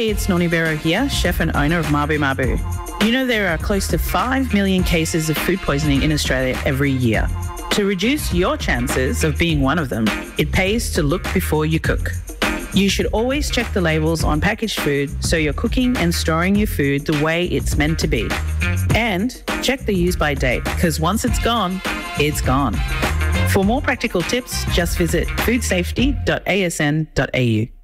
Hey, it's Noni Bero here, chef and owner of Mabu Mabu. You know there are close to 5 million cases of food poisoning in Australia every year. To reduce your chances of being one of them, it pays to look before you cook. You should always check the labels on packaged food so you're cooking and storing your food the way it's meant to be. And check the use by date, because once it's gone, it's gone. For more practical tips, just visit foodsafety.asn.au.